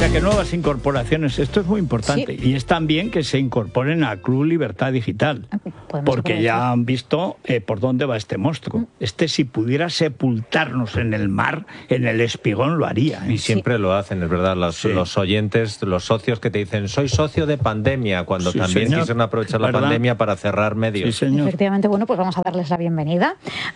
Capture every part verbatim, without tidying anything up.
sea que nuevas incorporaciones, esto es muy importante. Sí. Y es también que se incorporen a Club Libertad Digital. Porque ya han visto eh, por dónde va este monstruo. Mm. Este, si pudiera sepultarnos en el mar, en el espigón, lo haría. ¿eh? Y siempre sí. lo hacen, es verdad. Los, sí. los oyentes, los socios que te dicen, soy socio de Pandemia, cuando sí, también señor. quisieron aprovechar la ¿verdad? pandemia para cerrar medios. Sí, señor. Efectivamente, bueno, pues vamos a darles la bienvenida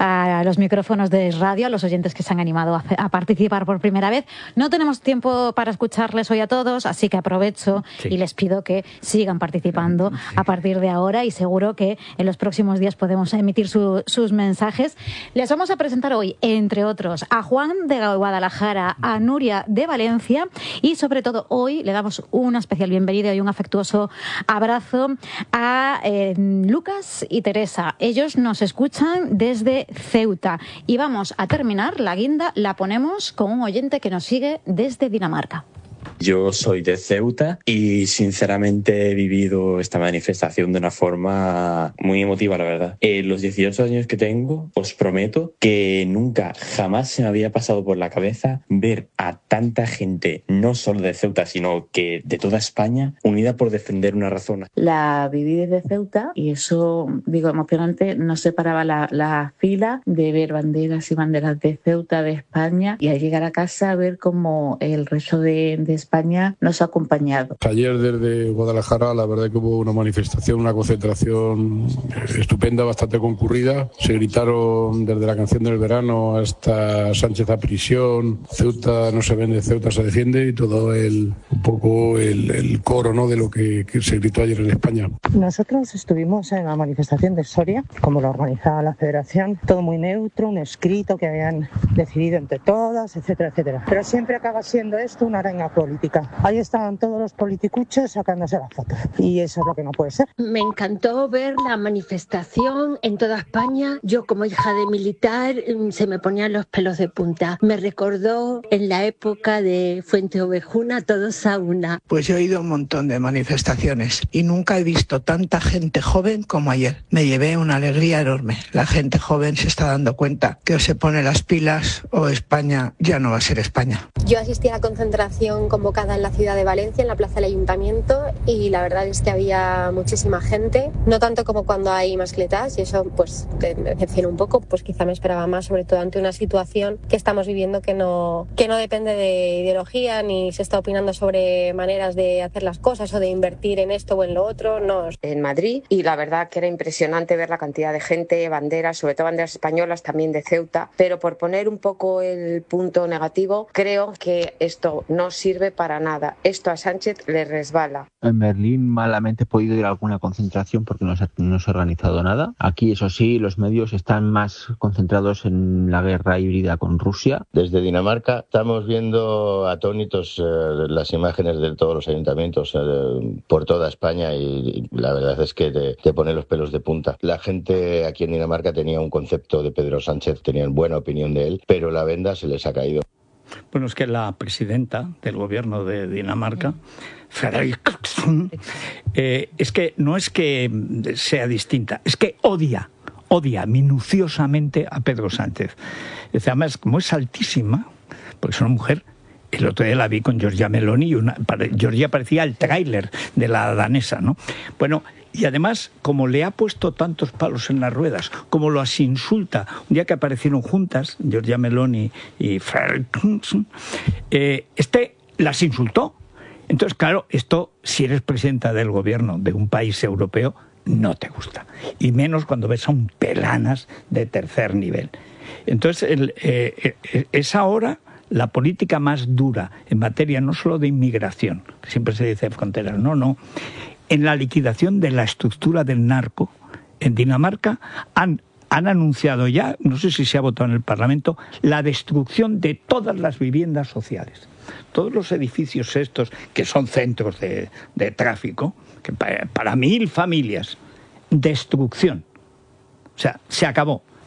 a los micrófonos de radio, a los oyentes que se han animado a, a participar por primera vez. No tenemos tiempo para escucharles hoy a todos, así que aprovecho sí. y les pido que sigan participando sí. a partir de ahora, y seguro que en los próximos días podemos emitir su, sus mensajes. Les vamos a presentar hoy, entre otros, a Juan de Guadalajara, a Nuria de Valencia, y sobre todo hoy le damos una especial bienvenida y un afectuoso abrazo a eh, Lucas y Teresa. Ellos nos escuchan desde Ceuta, y vamos a terminar la guinda, la ponemos con un oyente que nos sigue desde Dinamarca. Yo soy de Ceuta y sinceramente he vivido esta manifestación de una forma muy emotiva, la verdad. En los dieciocho años que tengo, os prometo que nunca, jamás se me había pasado por la cabeza ver a tanta gente, no solo de Ceuta, sino que de toda España, unida por defender una razón. La viví desde Ceuta y eso, digo, emocionante, no se paraba la, la fila de ver banderas y banderas de Ceuta, de España, y al llegar a casa ver cómo el resto de, de España nos ha acompañado. Ayer desde Guadalajara la verdad que hubo una manifestación, una concentración estupenda, bastante concurrida. Se gritaron desde la canción del verano hasta Sánchez a prisión, Ceuta no se vende, Ceuta se defiende, y todo el un poco el, el coro, ¿no?, de lo que, que se gritó ayer en España. Nosotros estuvimos en la manifestación de Soria, como lo organizaba la Federación, todo muy neutro, un escrito que habían decidido entre todas, etcétera, etcétera. Pero siempre acaba siendo esto una arenga política. Ahí estaban todos los politicuchos sacándose las fotos, y eso es lo que no puede ser. Me encantó ver la manifestación en toda España. Yo, como hija de militar, se me ponían los pelos de punta. Me recordó en la época de Fuente Ovejuna, todos a una. Pues yo he ido a un montón de manifestaciones y nunca he visto tanta gente joven como ayer. Me llevé una alegría enorme. La gente joven se está dando cuenta que o se pone las pilas o España ya no va a ser España. Yo asistí a la concentración convocada en la ciudad de Valencia, en la plaza del Ayuntamiento, y la verdad es que había muchísima gente, no tanto como cuando hay mascletas, y eso pues me decepciona un poco, pues quizá me esperaba más, sobre todo ante una situación que estamos viviendo que no, que no depende de ideología, ni se está opinando sobre maneras de hacer las cosas o de invertir en esto o en lo otro, no. En Madrid, y la verdad que era impresionante ver la cantidad de gente, banderas, sobre todo banderas españolas, también de Ceuta, pero por poner un poco el punto negativo, creo que esto no sirve para nada. Esto a Sánchez le resbala. En Berlín malamente he podido ir a alguna concentración porque no se, no se ha organizado nada. Aquí, eso sí, los medios están más concentrados en la guerra híbrida con Rusia. Desde Dinamarca estamos viendo atónitos eh, las imágenes de todos los ayuntamientos eh, por toda España, y, y la verdad es que te, te pone los pelos de punta. La gente aquí en Dinamarca tenía un concepto de Pedro Sánchez, tenían buena opinión de él, pero la venda se les ha caído. Bueno, es que la presidenta del gobierno de Dinamarca, Frederiksen, eh, es que no es que sea distinta, es que odia, odia minuciosamente a Pedro Sánchez. Además, como es altísima, porque es una mujer, el otro día la vi con Giorgia Meloni, y una, Giorgia parecía el tráiler de la danesa, ¿no? Bueno, y además, como le ha puesto tantos palos en las ruedas, como las insulta, un día que aparecieron juntas, Giorgia Meloni y Frederiksen, eh, este las insultó. Entonces, claro, esto, si eres presidenta del gobierno de un país europeo, no te gusta. Y menos cuando ves a un pelanas de tercer nivel. Entonces, el, eh, eh, es ahora la política más dura en materia no solo de inmigración, que siempre se dice fronteras, no, no, en la liquidación de la estructura del narco. En Dinamarca han, han anunciado ya, no sé si se ha votado en el Parlamento, la destrucción de todas las viviendas sociales. Todos los edificios estos, que son centros de, de tráfico, que para, para mil familias, destrucción. O sea, se acabó.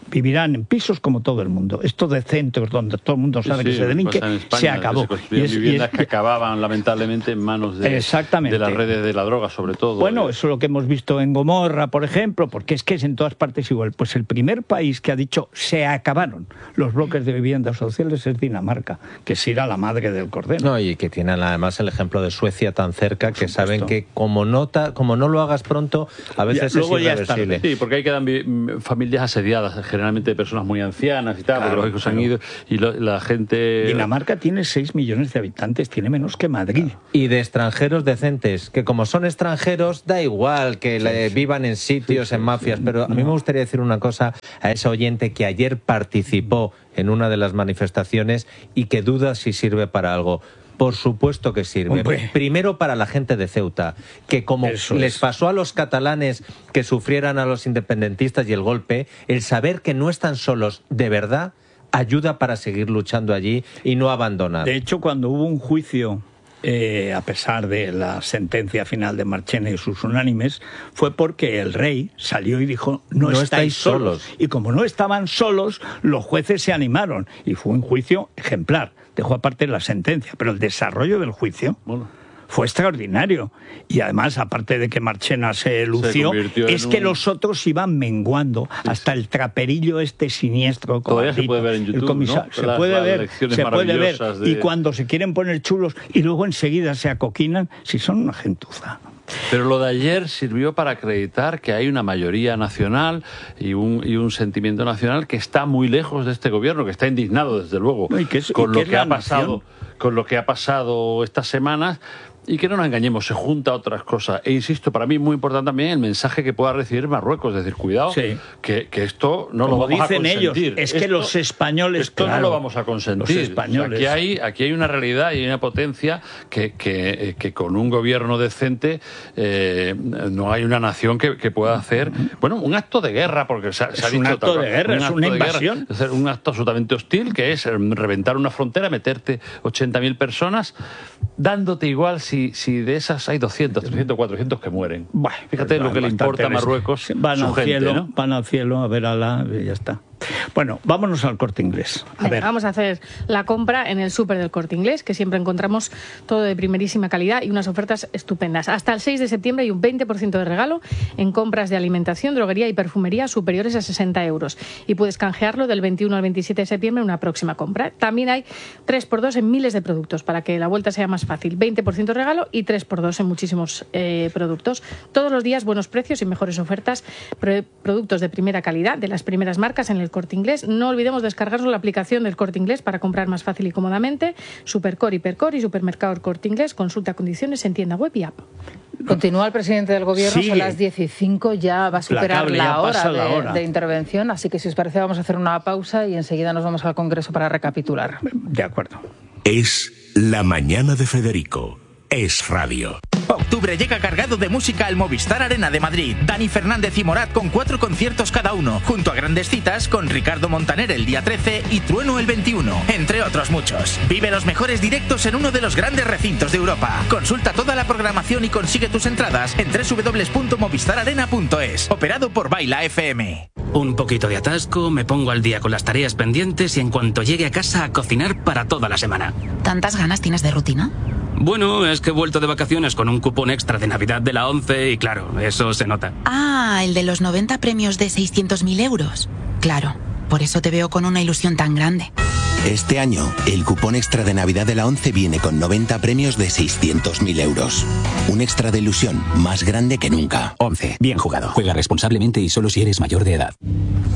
vivirán en pisos como todo el mundo. Esto de centros donde todo el mundo sabe sí, que sí, se delinque, España, se acabó. Se construían viviendas es, que acababan lamentablemente en manos de, de las redes de la droga, sobre todo. Bueno, eso es lo que hemos visto en Gomorra, por ejemplo, porque es que es en todas partes igual. Pues el primer país que ha dicho se acabaron los bloques de viviendas sociales es Dinamarca, que es ir a la madre del cordero. No, y que tienen además el ejemplo de Suecia tan cerca, que saben que como no, ta, como no lo hagas pronto, a veces ya, es irreversible. Sí, porque ahí quedan familias asediadas, generalmente de personas muy ancianas y tal, claro, porque los hijos claro. han ido y lo, la gente... Dinamarca tiene seis millones de habitantes, tiene menos que Madrid. Y de extranjeros decentes, que como son extranjeros, da igual que sí, le, sí. vivan en sitios, sí, en mafias, sí, pero a mí no. me gustaría decir una cosa a ese oyente que ayer participó en una de las manifestaciones y que duda si sirve para algo. Por supuesto que sirve. Hombre. Primero para la gente de Ceuta, que como Eso les es. pasó a los catalanes que sufrieran a los independentistas y el golpe, el saber que no están solos de verdad ayuda para seguir luchando allí y no abandonar. De hecho, cuando hubo un juicio, eh, a pesar de la sentencia final de Marchena y sus unánimes, fue porque el rey salió y dijo, no, no estáis, estáis solos. solos. Y como no estaban solos, los jueces se animaron y fue un juicio ejemplar. Dejó aparte la sentencia, pero el desarrollo del juicio bueno. fue extraordinario. Y además, aparte de que Marchena se lució, se es que un... los otros iban menguando sí, hasta sí. el traperillo este siniestro. Todavía se puede ver en YouTube, ¿no? Se las, puede las ver, se puede ver. De... Y cuando se quieren poner chulos y luego enseguida se acoquinan, si son una gentuza. Pero lo de ayer sirvió para acreditar que hay una mayoría nacional y un, y un sentimiento nacional que está muy lejos de este gobierno, que está indignado, desde luego, es, con lo que ha pasado, con lo que ha pasado estas semanas. Y que no nos engañemos, se junta a otras cosas. E insisto, para mí es muy importante también el mensaje que pueda recibir Marruecos. Es decir, cuidado, sí. que, que esto no Como lo vamos dicen a consentir. Ellos, es que esto, los españoles... Esto claro, no lo vamos a consentir. Los españoles. O sea, aquí, hay, aquí hay una realidad y una potencia que, que, que con un gobierno decente eh, no hay una nación que, que pueda hacer... Bueno, un acto de guerra, porque se, es se ha dicho... un acto otra, de guerra, un es una invasión. Guerra, es decir, un acto absolutamente hostil, que es reventar una frontera, meterte ochenta mil personas, dándote igual si, si de esas hay doscientos, trescientos, cuatrocientos que mueren. Bueno, fíjate lo que le importa a Marruecos. Van su al gente, cielo, ¿no? van al cielo a ver a la y ya está. Bueno, vámonos al Corte Inglés. A Venga, ver. Vamos a hacer la compra en el súper del Corte Inglés, que siempre encontramos todo de primerísima calidad y unas ofertas estupendas. Hasta el seis de septiembre hay un veinte por ciento de regalo en compras de alimentación, droguería y perfumería superiores a sesenta euros. Y puedes canjearlo del veintiuno al veintisiete de septiembre en una próxima compra. También hay tres por dos en miles de productos para que la vuelta sea más fácil. veinte por ciento de regalo y tres por dos en muchísimos eh, productos. Todos los días buenos precios y mejores ofertas. Pro- productos de primera calidad, de las primeras marcas en el Corte Inglés. No olvidemos descargarnos la aplicación del Corte Inglés para comprar más fácil y cómodamente. Supercore, Hipercore y Supermercado Corte Inglés. Consulta condiciones en tienda web y app. Continúa el presidente del gobierno, Sigue. son las diez y cinco, ya va a superar Placable, la, ya hora pasa de, la hora. de intervención, así que si os parece vamos a hacer una pausa y enseguida nos vamos al Congreso para recapitular. De acuerdo. Es La Mañana de Federico. Es radio. Octubre llega cargado de música al Movistar Arena de Madrid. Dani Fernández y Morat con cuatro conciertos cada uno, junto a grandes citas con Ricardo Montaner el día trece y Trueno el veintiuno, entre otros muchos. Vive los mejores directos en uno de los grandes recintos de Europa. Consulta toda la programación y consigue tus entradas en doble u doble u doble u punto movistar arena punto es. Operado por Baila F M. Un poquito de atasco, me pongo al día con las tareas pendientes y en cuanto llegue a casa a cocinar para toda la semana. ¿Tantas ganas tienes de rutina? Bueno, es que he vuelto de vacaciones con un cupón extra de Navidad de la ONCE y claro, eso se nota. Ah, el de los noventa premios de seiscientos mil euros. Claro, por eso te veo con una ilusión tan grande. Este año, el cupón extra de Navidad de la ONCE viene con noventa premios de seiscientos mil euros. Un extra de ilusión más grande que nunca. ONCE, bien jugado. Juega responsablemente y solo si eres mayor de edad.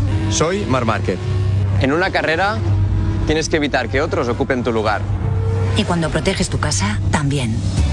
Soy Marc Márquez. En una carrera, tienes que evitar que otros ocupen tu lugar. Y cuando proteges tu casa, también.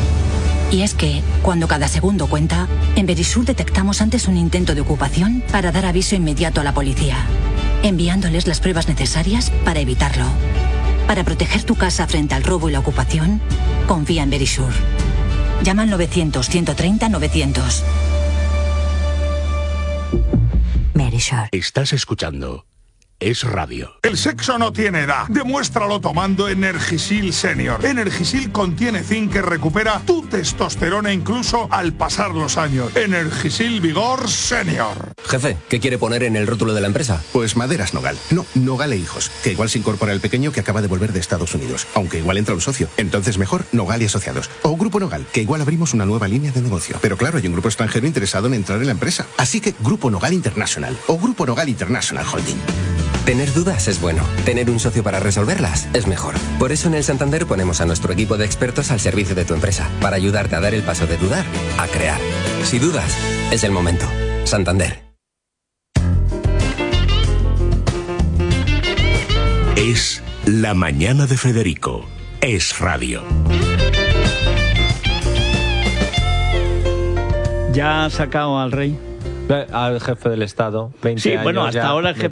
Y es que, cuando cada segundo cuenta, en Verisur detectamos antes un intento de ocupación para dar aviso inmediato a la policía, enviándoles las pruebas necesarias para evitarlo. Para proteger tu casa frente al robo y la ocupación, confía en Verisur. Llama al novecientos, ciento treinta, novecientos. Verisur. Estás escuchando es radio. El sexo no tiene edad. Demuéstralo tomando Energisil Senior. Energisil contiene zinc que recupera tu testosterona incluso al pasar los años. Energisil Vigor Senior. Jefe, ¿qué quiere poner en el rótulo de la empresa? Pues Maderas Nogal. No, Nogal e Hijos. Que igual se incorpora el pequeño que acaba de volver de Estados Unidos. Aunque igual entra un socio. Entonces mejor Nogal y Asociados. O Grupo Nogal, que igual abrimos una nueva línea de negocio. Pero claro, hay un grupo extranjero interesado en entrar en la empresa. Así que Grupo Nogal International. O Grupo Nogal International Holding. Tener dudas es bueno. Tener un socio para resolverlas es mejor. Por eso en el Santander ponemos a nuestro equipo de expertos al servicio de tu empresa, para ayudarte a dar el paso de dudar a crear. Si dudas, es el momento. Santander. Es La Mañana de Federico. Es radio. ¿Ya ha sacado al rey? Al jefe del Estado. veinte sí, años bueno, hasta ya ahora el jefe